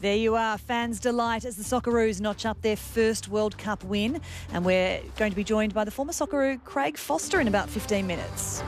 There you are, fans' delight as the Socceroos notch up their first World Cup win. And we're going to be joined by the former Socceroo Craig Foster in about 15 minutes.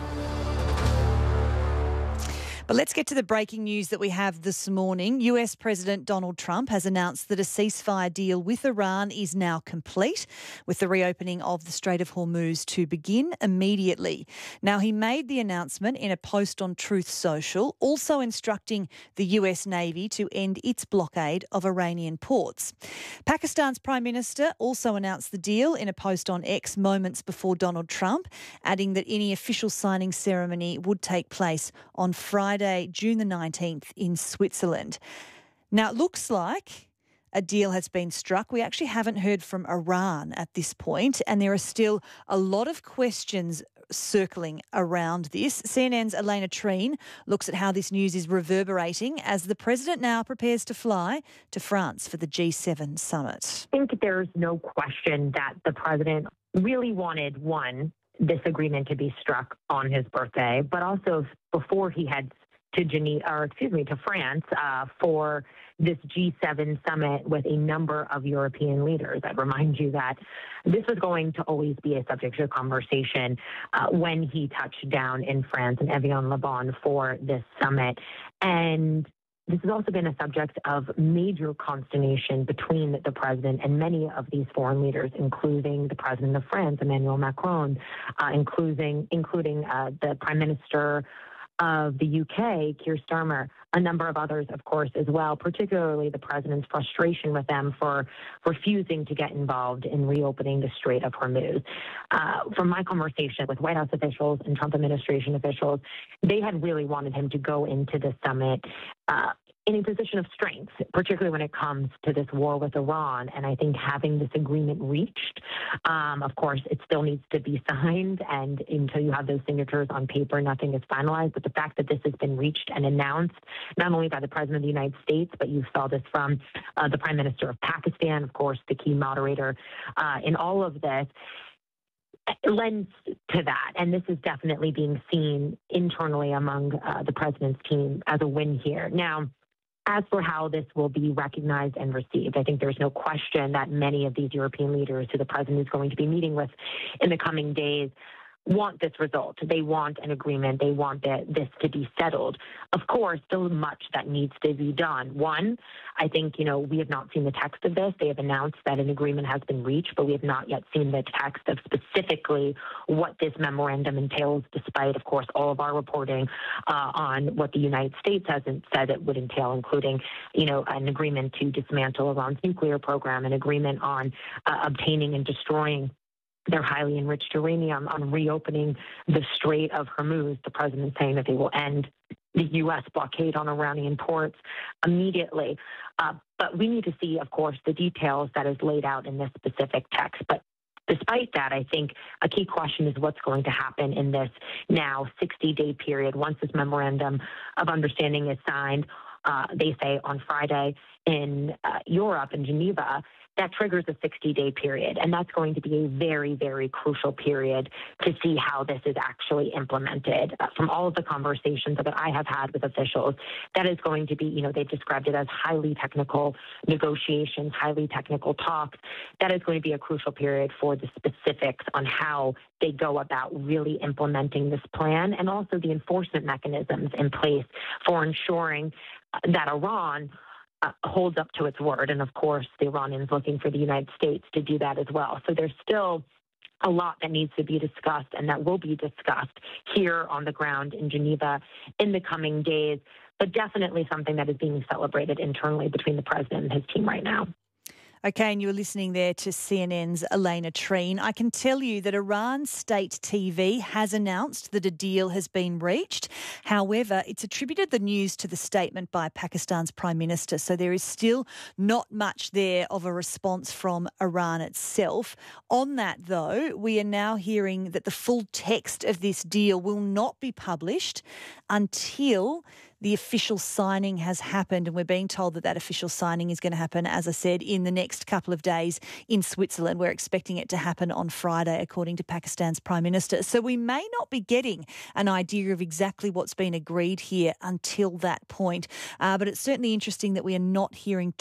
But let's get to the breaking news that we have this morning. US President Donald Trump has announced that a ceasefire deal with Iran is now complete, with the reopening of the Strait of Hormuz to begin immediately. Now, he made the announcement in a post on Truth Social, also instructing the US Navy to end its blockade of Iranian ports. Pakistan's Prime Minister also announced the deal in a post on X moments before Donald Trump, adding that any official signing ceremony would take place on Friday, June the 19th in Switzerland. Now, it looks like a deal has been struck. We actually haven't heard from Iran at this point, and there are still a lot of questions circling around this. CNN's Elena Treen looks at how this news is reverberating as the president now prepares to fly to France for the G7 summit. I think there's no question that the president really wanted, this agreement to be struck on his birthday, but also before he heads to France for this G7 summit with a number of European leaders. I'd remind you that this was going to always be a subject of conversation when he touched down in France in Evian-les-Bains for this summit. And this has also been a subject of major consternation between the president and many of these foreign leaders, including the president of France, Emmanuel Macron, including the Prime Minister of the UK, Keir Starmer, a number of others, of course, as well, particularly the president's frustration with them for refusing to get involved in reopening the Strait of Hormuz. From my conversation with White House officials and Trump administration officials, they had really wanted him to go into the summit in a position of strength, particularly when it comes to this war with Iran. And I think having this agreement reached, of course, it still needs to be signed. And until you have those signatures on paper, nothing is finalized. But the fact that this has been reached and announced, not only by the president of the United States, but you saw this from the Prime Minister of Pakistan, of course, the key moderator in all of this, lends to that. And this is definitely being seen internally among the president's team as a win here. Now, as for how this will be recognized and received, I think there's no question that many of these European leaders who the president is going to be meeting with in the coming days want this result. They want an agreement. They want this to be settled. Of course, still much that needs to be done. One, I think, we have not seen the text of this. They have announced that an agreement has been reached, but we have not yet seen the text of specifically what this memorandum entails, despite, of course, all of our reporting on what the United States hasn't said it would entail, including, an agreement to dismantle Iran's nuclear program, an agreement on obtaining and destroying their highly enriched uranium, on reopening the Strait of Hormuz. The president saying that they will end the U.S. blockade on Iranian ports immediately. But we need to see, of course, the details that is laid out in this specific text. But despite that, I think a key question is what's going to happen in this now 60-day period once this memorandum of understanding is signed. They say on Friday in Europe, in Geneva, that triggers a 60-day period. And that's going to be a very, very crucial period to see how this is actually implemented. From all of the conversations that I have had with officials, that is going to be, they've described it as highly technical negotiations, highly technical talks. That is going to be a crucial period for the specifics on how they go about really implementing this plan, and also the enforcement mechanisms in place for ensuring that Iran holds up to its word. And of course, the Iranians looking for the United States to do that as well. So there's still a lot that needs to be discussed and that will be discussed here on the ground in Geneva in the coming days, but definitely something that is being celebrated internally between the president and his team right now. Okay, and you were listening there to CNN's Elena Treen. I can tell you that Iran State TV has announced that a deal has been reached. However, it's attributed the news to the statement by Pakistan's Prime Minister. So there is still not much there of a response from Iran itself. On that, though, we are now hearing that the full text of this deal will not be published until the official signing has happened, and we're being told that official signing is going to happen, as I said, in the next couple of days in Switzerland. We're expecting it to happen on Friday, according to Pakistan's Prime Minister. So we may not be getting an idea of exactly what's been agreed here until that point. But it's certainly interesting that we are not hearing